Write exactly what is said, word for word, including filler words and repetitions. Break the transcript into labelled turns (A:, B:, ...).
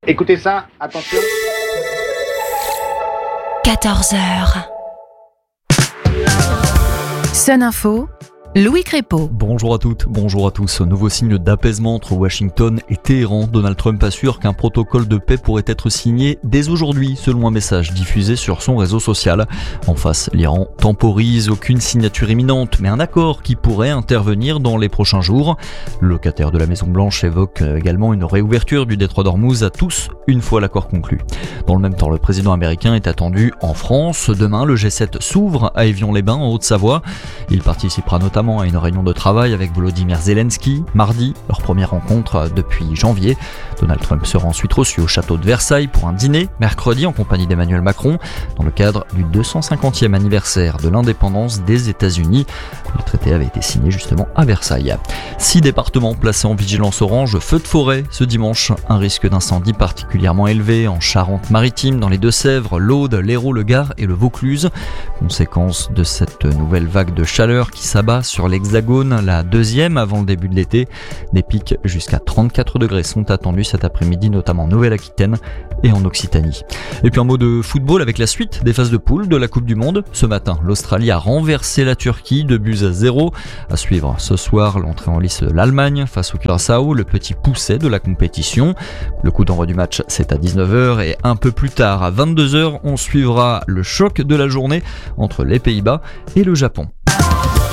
A: Écoutez ça, attention.
B: quatorze heures. Sun Info, Louis Crépeau.
C: Bonjour à toutes, bonjour à tous. Nouveau signe d'apaisement entre Washington et Téhéran. Donald Trump assure qu'un protocole de paix pourrait être signé dès aujourd'hui, selon un message diffusé sur son réseau social. En face, l'Iran temporise, aucune signature imminente, mais un accord qui pourrait intervenir dans les prochains jours. Le locataire de la Maison-Blanche évoque également une réouverture du détroit d'Ormuz à tous, une fois l'accord conclu. Dans le même temps, le président américain est attendu en France. Demain, le G sept s'ouvre à Évian-les-Bains, en Haute-Savoie. Il participera notamment à une réunion de travail avec Volodymyr Zelensky. Mardi, leur première rencontre depuis janvier. Donald Trump sera ensuite reçu au château de Versailles pour un dîner, mercredi, en compagnie d'Emmanuel Macron, dans le cadre du deux cent cinquantième anniversaire de l'indépendance des États-Unis. Le traité avait été signé justement à Versailles. Six départements placés en vigilance orange, feu de forêt ce dimanche. Un risque d'incendie particulièrement élevé en Charente-Maritime, dans les Deux-Sèvres, l'Aude, l'Hérault, le Gard et le Vaucluse. Conséquence de cette nouvelle vague de chaleur qui s'abat sur l'Hexagone, la deuxième avant le début de l'été. Des pics jusqu'à trente-quatre degrés sont attendus cet après-midi, notamment en Nouvelle-Aquitaine et en Occitanie. Et puis un mot de football avec la suite des phases de poule de la Coupe du Monde. Ce matin, l'Australie a renversé la Turquie, deux buts à zéro. À suivre ce soir, l'entrée en lice de l'Allemagne face au Curaçao, le petit pousset de la compétition. Le coup d'envoi du match, c'est à dix-neuf heures et un peu plus tard, à vingt-deux heures, on suivra le choc de la journée entre les Pays-Bas et le Japon.